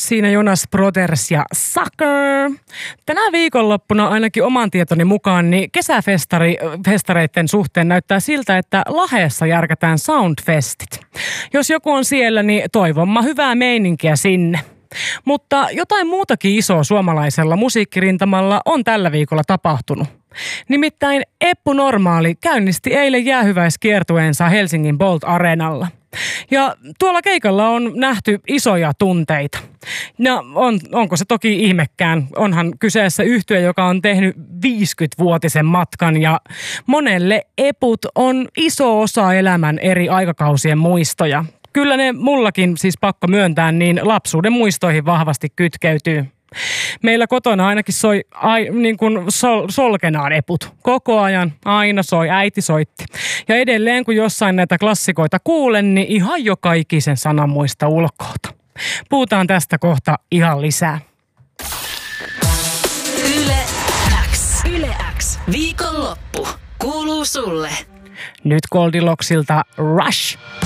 Siinä Jonas Brothers ja Sucker. Tänä viikonloppuna ainakin oman tietoni mukaan niin kesäfestareiden suhteen näyttää siltä, että Lahdessa järkätään Soundfestit. Jos joku on siellä, niin toivomma hyvää meininkiä sinne. Mutta jotain muutakin isoa suomalaisella musiikkirintamalla on tällä viikolla tapahtunut. Nimittäin Eppu Normaali käynnisti eilen jäähyväiskiertueensa Helsingin Bolt Arenalla. Ja tuolla keikalla on nähty isoja tunteita. Ja onko se toki ihmekään? Onhan kyseessä yhtye, joka on tehnyt 50-vuotisen matkan ja monelle Eput on iso osa elämän eri aikakausien muistoja. Kyllä ne mullakin, siis pakko myöntää, niin lapsuuden muistoihin vahvasti kytkeytyy. Meillä kotona ainakin soi solkenaan Eput. Koko ajan aina soi, äiti soitti. Ja edelleen kun jossain näitä klassikoita kuulen, niin ihan joka ikisen sanan muista ulkoota. Puhutaan tästä kohta ihan lisää. Yle X. Viikonloppu. Kuuluu sulle. Nyt Goldilocksilta Rush.